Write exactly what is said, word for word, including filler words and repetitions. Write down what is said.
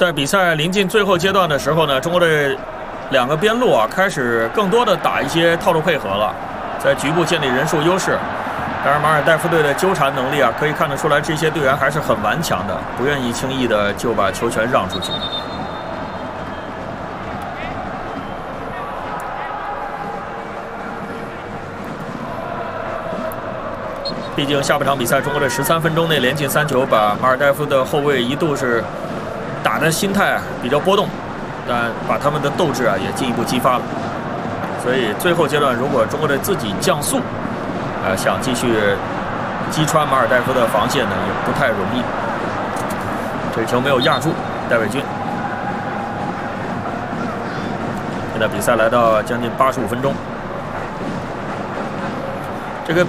在比赛临近最后阶段的时候呢，中国队两个边路啊开始更多的打一些套路配合了，在局部建立人数优势。当然，马尔代夫队的纠缠能力啊，可以看得出来，这些队员还是很顽强的，不愿意轻易的就把球权让出去。毕竟下半场比赛，中国队十三分钟内连进三球，把马尔代夫的后卫一度是打的心态比较波动，但把他们的斗志啊也进一步激发了。所以最后阶段，如果中国队自己降速，呃，想继续击穿马尔代夫的防线呢，也不太容易。这球没有压住戴伟军。现在比赛来到将近八十五分钟。